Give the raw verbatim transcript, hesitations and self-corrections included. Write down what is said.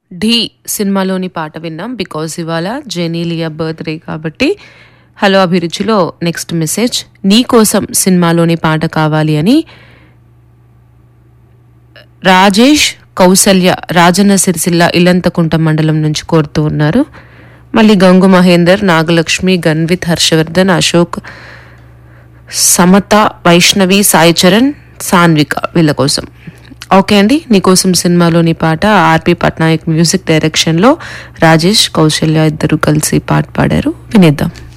ఢీ సినిమాలోని పాట విన్నాం. బికాజ్ ఇవాళ జెనీలియా బర్త్డే కాబట్టి. హలో అభిరుచిలో నెక్స్ట్ మెసేజ్, నీ కోసం సినిమాలోని పాట కావాలి అని రాజేష్ కౌసల్య రాజన్న సిరిసిల్ల ఇల్లంతకుంట మండలం నుంచి కోరుతూ ఉన్నారు. మళ్ళీ గంగు మహేందర్, నాగలక్ష్మి, గన్విత్, హర్షవర్ధన్, అశోక్, సమత, వైష్ణవి, సాయి చరణ్, సాన్విక వీళ్ళ కోసం. ఓకే అండి, నీకోసం సినిమాలోని పాట ఆర్పి పట్నాయక్ మ్యూజిక్ డైరెక్షన్లో రాజేష్ కౌశల్య ఇద్దరు కలిసి పాట పాడారు, వినేద్దాం.